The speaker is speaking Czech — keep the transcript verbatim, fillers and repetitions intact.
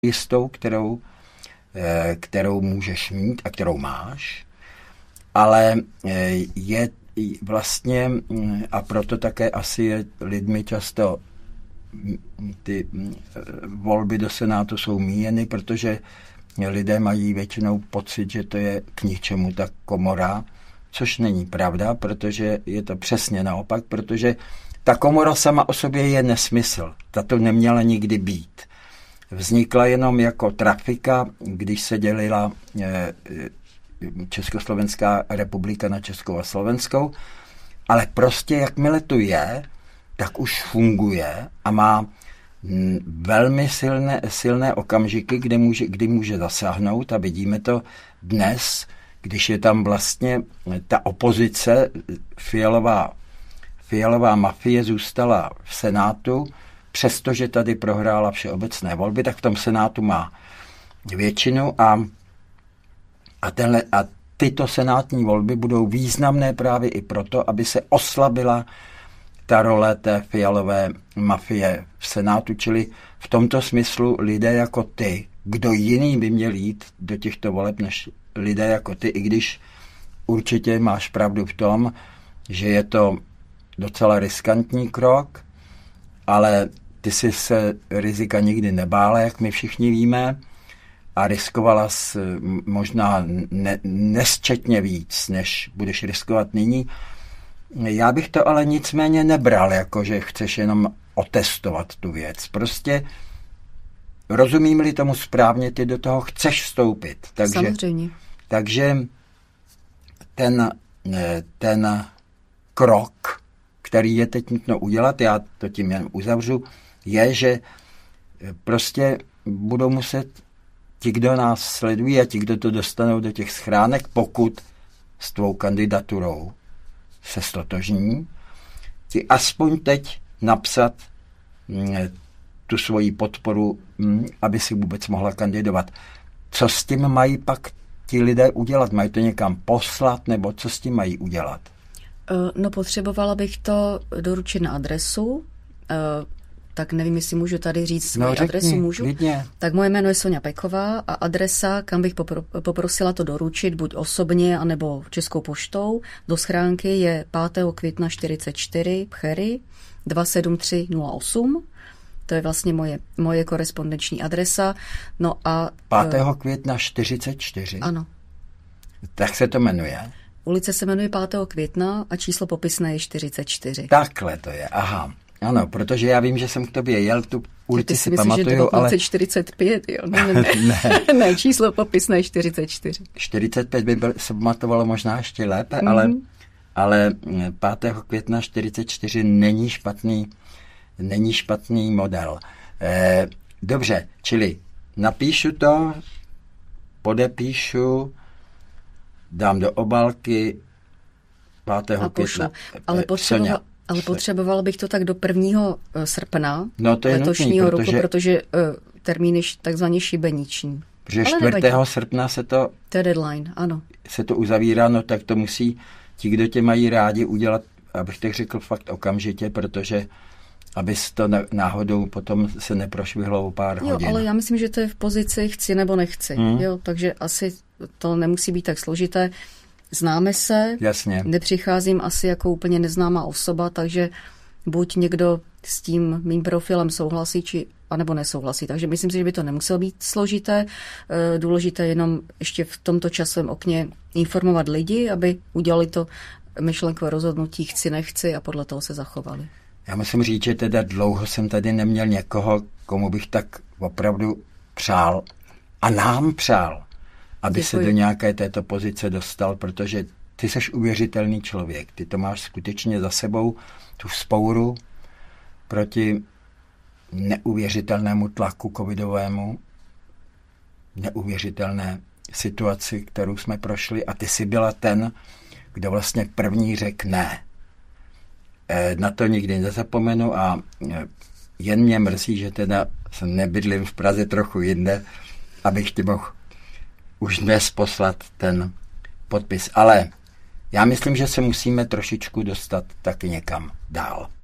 jistou, kterou, kterou můžeš mít a kterou máš, ale je vlastně, a proto také asi je lidmi často ty volby do Senátu jsou míjeny, protože lidé mají většinou pocit, že to je k ničemu ta komora, což není pravda, protože je to přesně naopak, protože ta komora sama o sobě je nesmysl. Ta to neměla nikdy být. Vznikla jenom jako trafika, když se dělila Československá republika na Českou a Slovenskou, ale prostě jakmile to je, tak už funguje a má velmi silné, silné okamžiky, kde může, kdy může zasáhnout a vidíme to dnes, když je tam vlastně ta opozice, fialová, fialová mafie zůstala v Senátu, přestože tady prohrála všeobecné volby, tak v tom Senátu má většinu a, a, tenhle, a tyto senátní volby budou významné právě i proto, aby se oslabila ta role té fialové mafie v Senátu, čili v tomto smyslu lidé jako ty, kdo jiný by měl jít do těchto voleb než lidé jako ty, i když určitě máš pravdu v tom, že je to docela riskantní krok, ale ty jsi se rizika nikdy nebála, jak my všichni víme, a riskovala jsi možná ne, nesčetně víc, než budeš riskovat nyní. Já bych to ale nicméně nebral, jako že chceš jenom otestovat tu věc. Prostě rozumím-li tomu správně, ty do toho chceš vstoupit. Takže, samozřejmě. Takže ten, ten krok, který je teď nutno udělat, já to tím jen uzavřu, je, že prostě budou muset ti, kdo nás sledují a ti, kdo to dostanou do těch schránek, pokud s tvou kandidaturou se stotožní, ti aspoň teď napsat tu svoji podporu, aby si vůbec mohla kandidovat. Co s tím mají pak ti lidé udělat? Mají to někam poslat, nebo co s tím mají udělat? No, potřebovala bych to doručit na adresu, tak nevím, jestli můžu tady říct svoji no, řekni, adresu. Můžu? Lidně. Tak moje jméno je Soňa Peková a adresa, kam bych popro- poprosila to doručit, buď osobně, anebo Českou poštou, do schránky je pátého května čtyřicet čtyři Pchery dva sedm tři nula osm. To je vlastně moje, moje korespondenční adresa. No a pátého května čtyřicet čtyři? Ano. Tak se to jmenuje? Ulice se jmenuje pátého května a číslo popisné je čtyřicet čtyři. Takhle to je, aha. Ano, protože já vím, že jsem k tobě jel, tu ulici si myslíš, pamatuju, že ale... čtyřicet pět, jo? Ne, ne, ne. ne. ne, číslo popisné je čtyřicet čtyři. čtyřicet pět by byl, se pamatovalo možná ještě lépe, mm-hmm. ale, ale pátého května čtyřicet čtyři není špatný, není špatný model. Eh, dobře, čili napíšu to, podepíšu, dám do obálky pátého května. Ale potřeboval, ale potřeboval bych to tak do prvního srpna no, to je letošního nutný, protože, roku, protože uh, termín je takzvaně šibeniční. Protože čtvrtého srpna se to... To je deadline, ano. Se to uzavírá, no tak to musí ti, kdo tě mají rádi, udělat, abych tak řekl, fakt okamžitě, protože abys to náhodou potom se neprošvihlo o pár jo, hodin. Ale já myslím, že to je v pozici chci nebo nechci. Hmm. Jo, takže asi to nemusí být tak složité. Známe se, jasně. Nepřicházím asi jako úplně neznámá osoba, takže buď někdo s tím mým profilem souhlasí, či anebo nesouhlasí. Takže myslím si, že by to nemuselo být složité. Důležité jenom ještě v tomto časovém okně informovat lidi, aby udělali to myšlenkové rozhodnutí chci, nechci a podle toho se zachovali. Já musím říct, že teda dlouho jsem tady neměl někoho, komu bych tak opravdu přál a nám přál, aby Děkuji. se do nějaké této pozice dostal, protože ty seš uvěřitelný člověk. Ty to máš skutečně za sebou, tu vzpouru proti neuvěřitelnému tlaku covidovému, neuvěřitelné situaci, kterou jsme prošli a ty jsi byla ten, kdo vlastně první řekl ne. Na to nikdy nezapomenu a jen mě mrzí, že teda jsem nebydlím v Praze trochu jinde, abych ti mohl už dnes poslat ten podpis. Ale já myslím, že se musíme trošičku dostat taky někam dál.